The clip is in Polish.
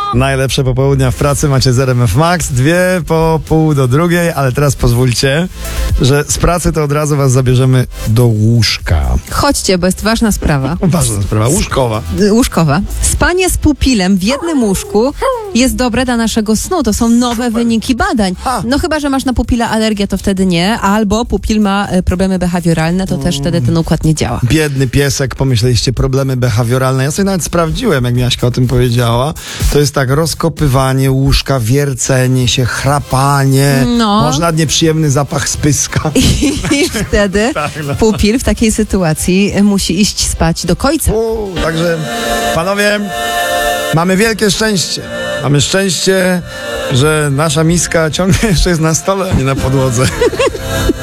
Najlepsze popołudnia w pracy macie z RMF Max. 2:30, ale teraz pozwólcie, że z pracy to od razu was zabierzemy do łóżka. Chodźcie, bo jest ważna sprawa. Ważna sprawa, łóżkowa. Łóżkowa. Spanie z pupilem w jednym łóżku jest dobre dla naszego snu. To są nowe wyniki badań. No chyba, że masz na pupila alergię, to wtedy nie. Albo pupil ma problemy behawioralne, to też wtedy ten układ nie działa. Biedny piesek, pomyśleliście, problemy behawioralne. Ja sobie nawet sprawdziłem, jak Miaśka o tym powiedziała. To jest tak, rozkopywanie łóżka, wiercenie się, chrapanie. No. Może nawet nieprzyjemny zapach spyska. I wtedy pupil w takiej sytuacji musi iść spać do końca. Także, panowie, mamy wielkie szczęście. Mamy szczęście, że nasza miska ciągle jeszcze jest na stole, a nie na podłodze.